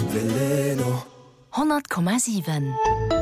veleno 100,7.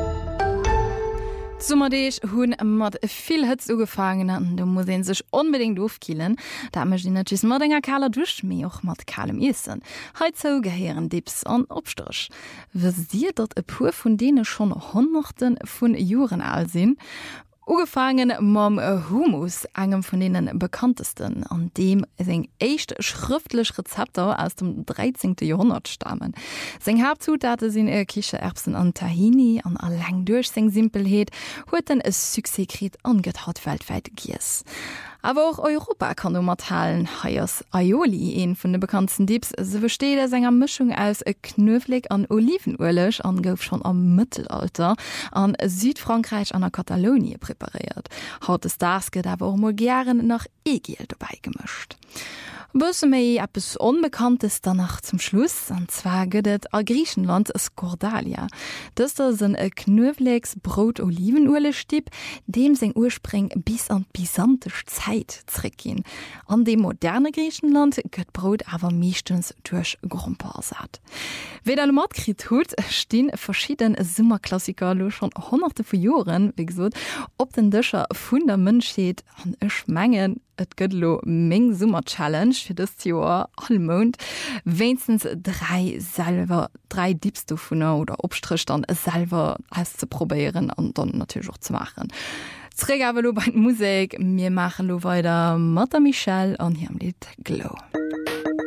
Sommerdeich hunn mat vill Hëtz ugefangen an du muss sech unbedingt doofkielen, da mech die netjes mat enger kaler duch méi och mat kalem Issen. Heit zo geheieren Dips an opstoch. Wës Dir dat e puer vun dee schon Honnochten vun Joren all sinn? Ugefangen mam Hummus, engem von denen bekanntesten, an dem seg echt schriftlich Rezepter aus dem 13. Jahrhundert stammen. Seng Hauptzutate sind Kichererbsen an Tahini, an allein durch seg Simpelheit, huet den es Succeskrit angetat weltweit gies. Aber auch Europa kann du mat halen. Heiers Aioli, een von den bekanntesten Dips, se versteht er senger Mischung aus Knöflik an Olivenölech an gouf schon am Mittelalter an Südfrankreich an der Katalonie präpariert. Haut es das geht aber auch mal gern nach Egel dabei gemischt. Bësse méi appes Unbekanntes danach zum Schluss, an zwar gëdet a Griechenland Skordalia. Das da sind Knöflegs Brot-Olivenöle-Stipp, dem seg Urspring bis an byzantisch Zeit zurückgehen. An dem moderne Griechenland gëtt Brot aber meistens durch Grumpersat. Weder le Matkrit hut, stehen verschiedene Summerklassiker schon hunderte von Jahren, wie gesagt, ob den Dëcher vun der Mënscheet an ech mengen, et gëtt lo még Summer-Challenge für das Jahr allmond wenigstens drei Diebstoffene oder Obstrich dann selber auszuprobieren und dann natürlich auch zu machen. Träger bei Musik, wir machen lo weiter Martha Michel und hier am Lied Glow.